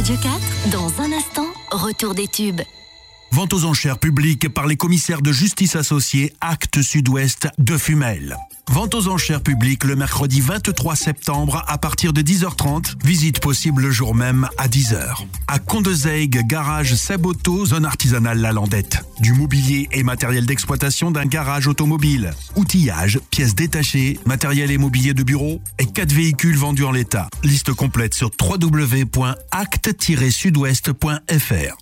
Radio 4, dans un instant, retour des tubes. Vente aux enchères publiques par les commissaires de justice associés Actes Sud-Ouest de Fumel. Vente aux enchères publiques le mercredi 23 septembre à partir de 10h30. Visite possible le jour même à 10h. À Condezeigue, garage Saboto, zone artisanale La Landette. Du mobilier et matériel d'exploitation d'un garage automobile. Outillage, pièces détachées, matériel et mobilier de bureau et 4 véhicules vendus en l'état. Liste complète sur www.acte-sudouest.fr.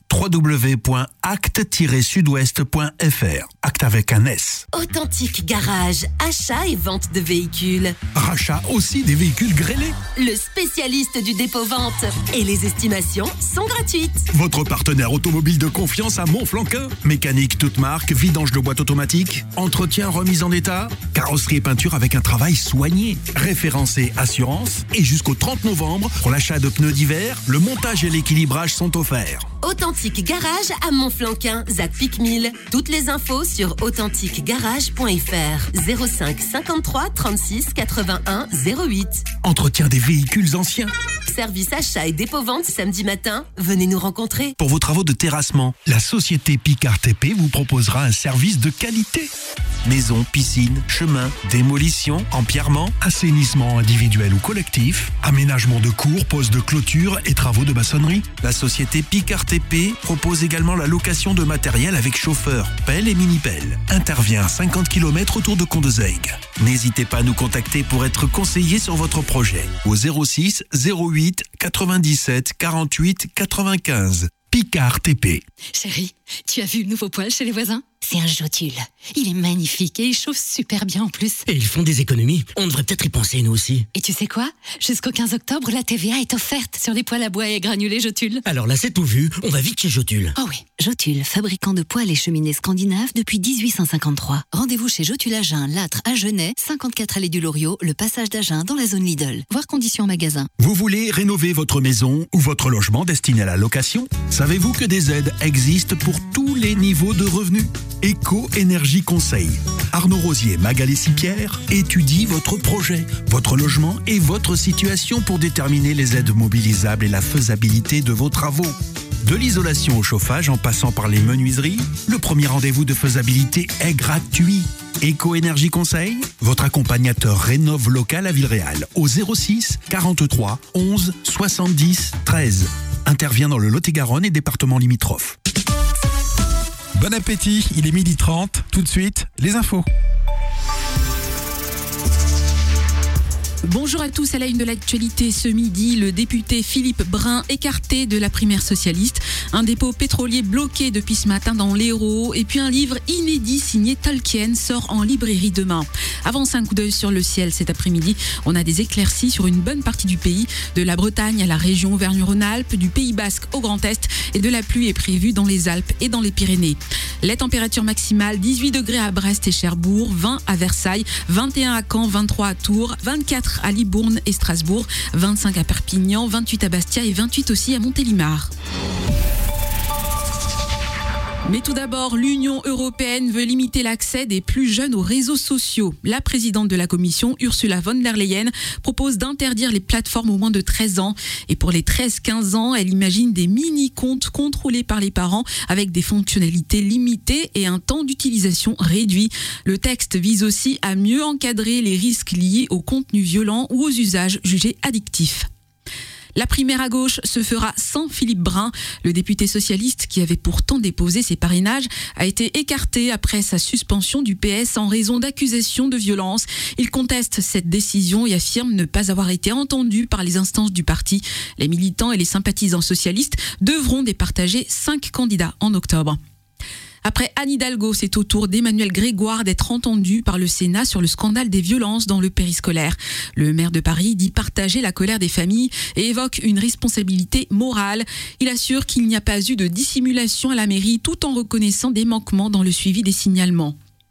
www.acte-sudouest.fr. Acte avec un S. Authentique Garage, achat et vente de véhicules. Rachat aussi des véhicules grêlés. Le spécialiste du dépôt-vente. Et les estimations sont gratuites. Votre partenaire automobile de confiance à Montflanquin. Mécanique toute marque, vidange de boîte automatique, entretien, remise en état, carrosserie et peinture avec un travail soigné. Référencé assurance. Et jusqu'au 30 novembre, pour l'achat de pneus d'hiver, le montage et l'équilibrage sont offerts. Authentique Garage à Montflanquin, Zac Pic-Mille. Toutes les infos sur authentiquegarage.fr. 05 53 36 81 08. Entretien des véhicules anciens. Service achat et dépôt-vente samedi matin. Venez nous rencontrer. Pour vos travaux de terrassement, la société Picard TP vous proposera un service de qualité. Maison, piscine, chemin, démolition, empierrement, assainissement individuel ou collectif, aménagement de cours, pose de clôture et travaux de maçonnerie. La société Picard TP propose également la location de matériel avec chauffeur, pelle et mini-pelle. Intervient à 50 km autour de Condezeigue. N'hésitez pas à nous contacter pour être conseillé sur votre projet au 06 08 97 48 95. Picard TP. Chérie, tu as vu le nouveau poêle chez les voisins ? C'est un Jotule. Il est magnifique et il chauffe super bien en plus. Et ils font des économies. On devrait peut-être y penser nous aussi. Et tu sais quoi ? Jusqu'au 15 octobre, la TVA est offerte sur les poêles à bois et granulés Jotule. Alors là, c'est tout vu. On va vite chez Jotule. Oh oui, Jotule, fabricant de poêles et cheminées scandinaves depuis 1853. Rendez-vous chez Jotule Agen, Lattre à Genêt, 54 allée du Loriot, le passage d'Agen dans la zone Lidl. Voir conditions en magasin. Vous voulez rénover votre maison ou votre logement destiné à la location ? Savez-vous que des aides existent pour tous les niveaux de revenus ? Éco-Énergie Conseil. Arnaud Rosier, Magali Sipierre étudie votre projet, votre logement et votre situation pour déterminer les aides mobilisables et la faisabilité de vos travaux. De l'isolation au chauffage en passant par les menuiseries, le premier rendez-vous de faisabilité est gratuit. Éco-Énergie Conseil, votre accompagnateur rénove local à Villeréal au 06 43 11 70 13. Intervient dans le Lot-et-Garonne et départements limitrophes. Bon appétit, il est 12h30. Tout de suite, les infos. Bonjour à tous, à la une de l'actualité ce midi, le député Philippe Brun écarté de la primaire socialiste, un dépôt pétrolier bloqué depuis ce matin dans l'Hérault et puis un livre inédit signé Tolkien sort en librairie demain. Avance un coup d'œil sur le ciel cet après-midi, on a des éclaircies sur une bonne partie du pays, de la Bretagne à la région Auvergne-Rhône-Alpes, du Pays Basque au Grand Est et de la pluie est prévue dans les Alpes et dans les Pyrénées. Les températures maximales, 18 degrés à Brest et Cherbourg, 20 à Versailles, 21 à Caen, 23 à Tours, 24 à Libourne et Strasbourg, 25 à Perpignan, 28 à Bastia et 28 aussi à Montélimar. Mais tout d'abord, l'Union européenne veut limiter l'accès des plus jeunes aux réseaux sociaux. La présidente de la Commission, Ursula von der Leyen, propose d'interdire les plateformes aux moins de 13 ans. Et pour les 13-15 ans, elle imagine des mini-comptes contrôlés par les parents avec des fonctionnalités limitées et un temps d'utilisation réduit. Le texte vise aussi à mieux encadrer les risques liés aux contenus violents ou aux usages jugés addictifs. La primaire à gauche se fera sans Philippe Brun. Le député socialiste, qui avait pourtant déposé ses parrainages, a été écarté après sa suspension du PS en raison d'accusations de violence. Il conteste cette décision et affirme ne pas avoir été entendu par les instances du parti. Les militants et les sympathisants socialistes devront départager 5 candidats en octobre. Après Anne Hidalgo, c'est au tour d'Emmanuel Grégoire d'être entendu par le Sénat sur le scandale des violences dans le périscolaire. Le maire de Paris dit partager la colère des familles et évoque une responsabilité morale. Il assure qu'il n'y a pas eu de dissimulation à la mairie tout en reconnaissant des manquements dans le suivi des signalements.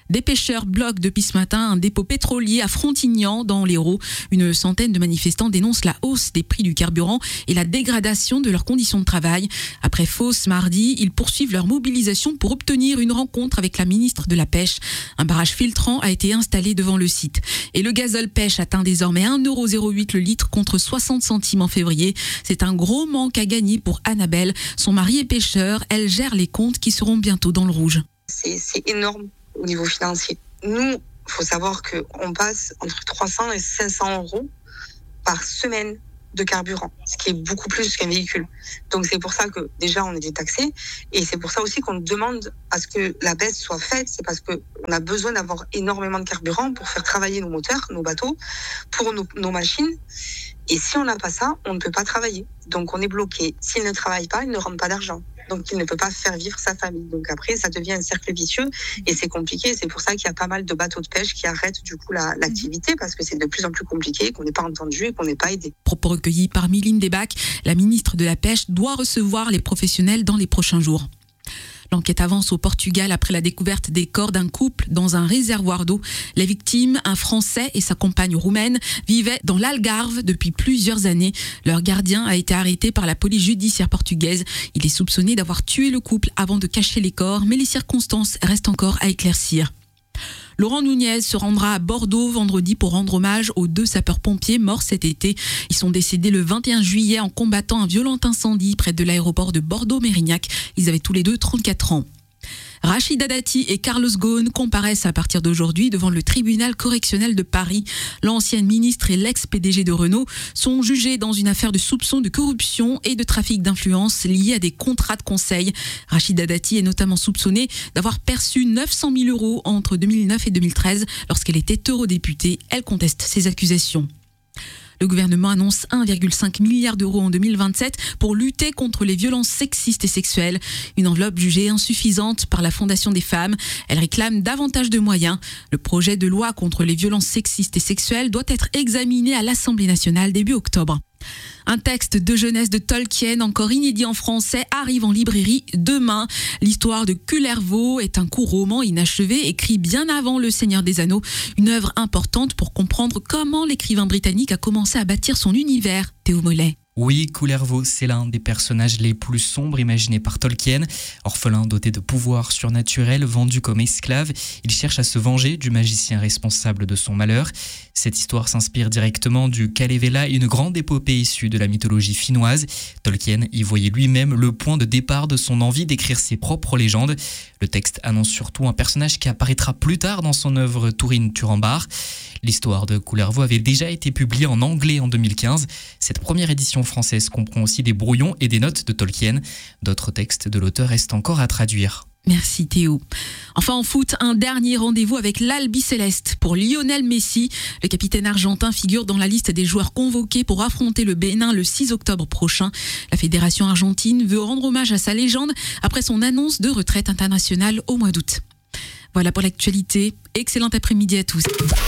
Des pêcheurs bloquent depuis ce matin un dépôt pétrolier à Frontignan dans l'Hérault. Une centaine de manifestants dénoncent la hausse des prix du carburant et la dégradation de leurs conditions de travail. Après Fos mardi, ils poursuivent leur mobilisation pour obtenir une rencontre avec la ministre de la Pêche. Un barrage filtrant a été installé devant le site. Et le gazole pêche atteint désormais 1,08 € le litre contre 60 centimes en février. C'est un gros manque à gagner pour Annabelle. Son mari est pêcheur. Elle gère les comptes qui seront bientôt dans le rouge. C'est énorme au niveau financier. Nous, il faut savoir qu'on passe entre 300 et 500 € par semaine de carburant, ce qui est beaucoup plus qu'un véhicule. Donc c'est pour ça que déjà on est détaxé et c'est pour ça aussi qu'on demande à ce que la baisse soit faite. C'est parce qu'on a besoin d'avoir énormément de carburant pour faire travailler nos moteurs, nos bateaux, pour nos machines. Et si on n'a pas ça, on ne peut pas travailler. Donc on est bloqué. S'il ne travaille pas, il ne rentre pas d'argent. Donc il ne peut pas faire vivre sa famille. Donc après, ça devient un cercle vicieux et c'est compliqué. C'est pour ça qu'il y a pas mal de bateaux de pêche qui arrêtent du coup l'activité parce que c'est de plus en plus compliqué, qu'on n'est pas entendu et qu'on n'est pas aidé. Propos recueillis par Mylène Debac, la ministre de la Pêche doit recevoir les professionnels dans les prochains jours. L'enquête avance au Portugal après la découverte des corps d'un couple dans un réservoir d'eau. Les victimes, un Français et sa compagne roumaine, vivaient dans l'Algarve depuis plusieurs années. Leur gardien a été arrêté par la police judiciaire portugaise. Il est soupçonné d'avoir tué le couple avant de cacher les corps, mais les circonstances restent encore à éclaircir. Laurent Nunez se rendra à Bordeaux vendredi pour rendre hommage aux 2 sapeurs-pompiers morts cet été. Ils sont décédés le 21 juillet en combattant un violent incendie près de l'aéroport de Bordeaux-Mérignac. Ils avaient tous les deux 34 ans. Rachida Dati et Carlos Ghosn comparaissent à partir d'aujourd'hui devant le tribunal correctionnel de Paris. L'ancienne ministre et l'ex-PDG de Renault sont jugés dans une affaire de soupçon de corruption et de trafic d'influence liés à des contrats de conseil. Rachida Dati est notamment soupçonnée d'avoir perçu 900 000 € entre 2009 et 2013 lorsqu'elle était eurodéputée. Elle conteste ces accusations. Le gouvernement annonce 1,5 milliard d'euros en 2027 pour lutter contre les violences sexistes et sexuelles. Une enveloppe jugée insuffisante par la Fondation des femmes. Elle réclame davantage de moyens. Le projet de loi contre les violences sexistes et sexuelles doit être examiné à l'Assemblée nationale début octobre. Un texte de jeunesse de Tolkien, encore inédit en français, arrive en librairie demain. L'histoire de Kullervo est un court roman inachevé, écrit bien avant Le Seigneur des Anneaux. Une œuvre importante pour comprendre comment l'écrivain britannique a commencé à bâtir son univers. Théo Mollet. Oui, Kullervo, c'est l'un des personnages les plus sombres imaginés par Tolkien. Orphelin doté de pouvoirs surnaturels, vendu comme esclave, il cherche à se venger du magicien responsable de son malheur. Cette histoire s'inspire directement du Kalevala, une grande épopée issue de la mythologie finnoise. Tolkien y voyait lui-même le point de départ de son envie d'écrire ses propres légendes. Le texte annonce surtout un personnage qui apparaîtra plus tard dans son œuvre Túrin Turambar. L'histoire de Kullervo avait déjà été publiée en anglais en 2015. Cette première édition française comprend aussi des brouillons et des notes de Tolkien. D'autres textes de l'auteur restent encore à traduire. Merci Théo. Enfin en foot, un dernier rendez-vous avec l'Albi Céleste pour Lionel Messi. Le capitaine argentin figure dans la liste des joueurs convoqués pour affronter le Bénin le 6 octobre prochain. La fédération argentine veut rendre hommage à sa légende après son annonce de retraite internationale au mois d'août. Voilà pour l'actualité. Excellent après-midi à tous.